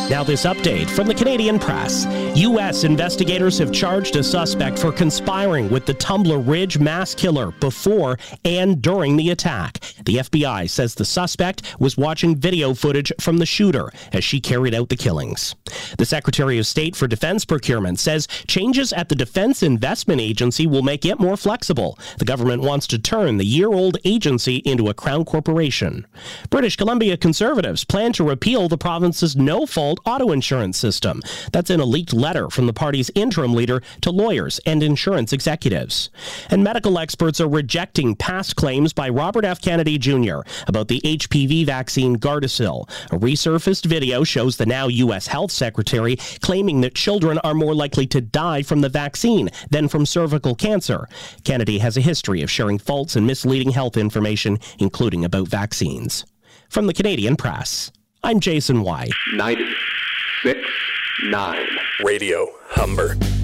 Now this update from the Canadian Press. U.S. investigators have charged a suspect for conspiring with the Tumbler Ridge mass killer before and during the attack. The FBI says the suspect was watching video footage from the shooter as she carried out the killings. The Secretary of State for Defense Procurement says changes at the Defense Investment Agency will make it more flexible. The government wants to turn the year-old agency into a crown corporation. British Columbia Conservatives plan to repeal the province's no-fault auto insurance system. That's in a leaked letter from the party's interim leader to lawyers and insurance executives. And medical experts are rejecting past claims by Robert F. Kennedy Jr. about the HPV vaccine Gardasil. A resurfaced video shows the now U.S. Health Secretary claiming that children are more likely to die from the vaccine than from cervical cancer. Kennedy has a history of sharing false and misleading health information, including about vaccines. From the Canadian Press, I'm Jason White. 96.9 Radio Humber.